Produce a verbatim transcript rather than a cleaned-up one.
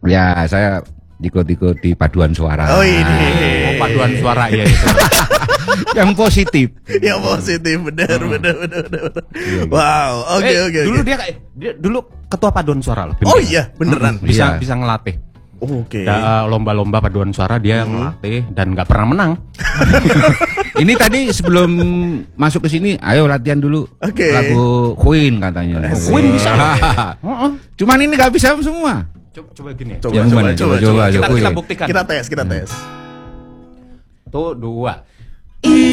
Ya, saya ikut-ikut di paduan suara. Oh ini. Oh, paduan suara ya itu. Yang positif. Yang positif, benar, Hmm. benar, benar, benar. Wow, oke, Eh, oke, Dulu oke. dia kayak dia dulu ketua paduan suara loh. Oh iya, beneran. Mm, bisa Iya. bisa ngelatih. Oke. Da- lomba-lomba paduan suara dia ngelatih dan nggak pernah menang. Ini tadi sebelum masuk ke sini, ayo latihan dulu Oke. lagu Queen katanya. Asik. Queen bisa. Heeh. Cuman ini nggak bisa semua. Coba coba gini ya. Coba, Yang coba, mana? coba, Coba, coba. coba, Kita, coba. kita buktikan. Kita tes, kita tes. Tuh dua.